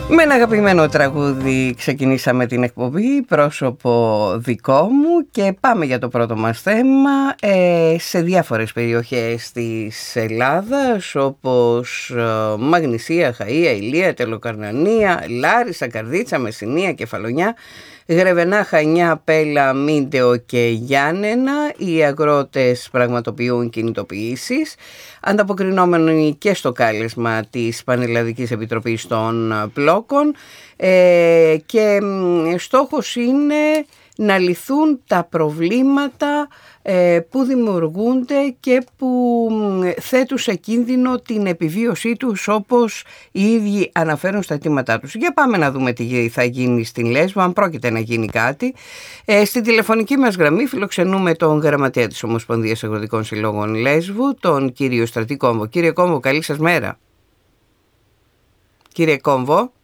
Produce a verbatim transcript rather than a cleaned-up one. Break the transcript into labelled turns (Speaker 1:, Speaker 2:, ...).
Speaker 1: Με ένα αγαπημένο τραγούδι ξεκινήσαμε την εκπομπή, πρόσωπο δικό μου, και πάμε για το πρώτο μας θέμα. Ε, σε διάφορες περιοχές της Ελλάδας, όπως ε, Μαγνησία, Χαΐα, Ηλεία, Τελοκαρνανία, Λάρισα, Καρδίτσα, Μεσσηνία, Κεφαλονιά, Γρεβενά, Χανιά, Πέλα, Μίντεο και Γιάννενα, οι αγρότες πραγματοποιούν κινητοποιήσεις, ανταποκρινόμενοι και στο κάλεσμα της Πανελλαδικής Επιτροπής των Πλόκων, ε, και στόχος είναι να λυθούν τα προβλήματα ε, που δημιουργούνται και που θέτουν σε κίνδυνο την επιβίωσή τους, όπως οι ίδιοι αναφέρουν στα αιτήματά τους. Για πάμε να δούμε τι θα γίνει στην Λέσβο, αν πρόκειται να γίνει κάτι. Ε, στην τηλεφωνική μας γραμμή φιλοξενούμε τον γραμματέα της Ομοσπονδίας Αγροτικών Συλλόγων Λέσβου, τον κύριο Στρατή Κόμβο. Κύριε Κόμβο, καλή σας μέρα. Κύριε Κόμβο.